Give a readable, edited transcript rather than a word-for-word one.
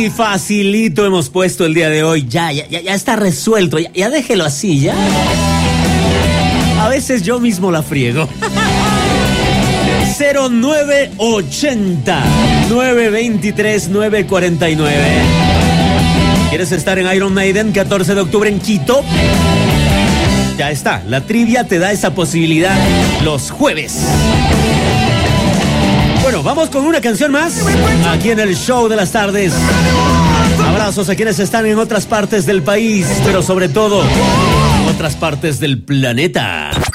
Así facilito hemos puesto el día de hoy. Ya está resuelto. Ya déjelo así, ya. A veces yo mismo la friego. 0980 923 949. ¿Quieres estar en Iron Maiden 14 de octubre en Quito? Ya está, la trivia te da esa posibilidad los jueves. Bueno, vamos con una canción más aquí en el show de las tardes. Abrazos a quienes están en otras partes del país, pero sobre todo en otras partes del planeta.